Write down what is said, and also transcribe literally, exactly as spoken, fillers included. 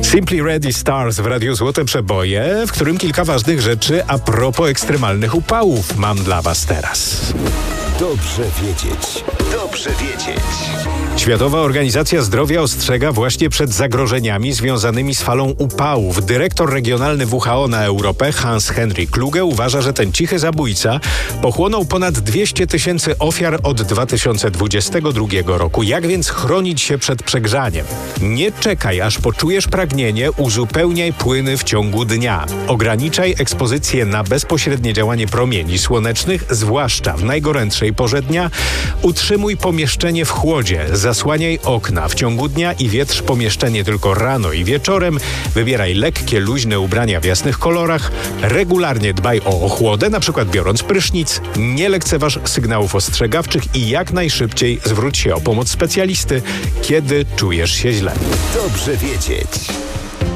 Simply Ready Stars w Radiu Złote Przeboje, w którym kilka ważnych rzeczy a propos ekstremalnych upałów mam dla Was teraz. Dobrze wiedzieć. Dobrze wiedzieć. Światowa Organizacja Zdrowia ostrzega właśnie przed zagrożeniami związanymi z falą upałów. Dyrektor regionalny W H O na Europę, Hans-Henry Kluge, uważa, że ten cichy zabójca pochłonął ponad dwieście tysięcy ofiar od dwa tysiące dwudziestego drugiego roku. Jak więc chronić się przed przegrzaniem? Nie czekaj, aż poczujesz pragnienie, uzupełniaj płyny w ciągu dnia. Ograniczaj ekspozycję na bezpośrednie działanie promieni słonecznych, zwłaszcza w najgorętszej porze dnia. Utrzymuj pomieszczenie w chłodzie, zasłaniaj okna w ciągu dnia i wietrz pomieszczenie tylko rano i wieczorem. Wybieraj lekkie, luźne ubrania w jasnych kolorach. Regularnie dbaj o ochłodę, na przykład biorąc prysznic. Nie lekceważ sygnałów ostrzegawczych i jak najszybciej zwróć się o pomoc specjalisty, kiedy czujesz się źle. Dobrze wiedzieć.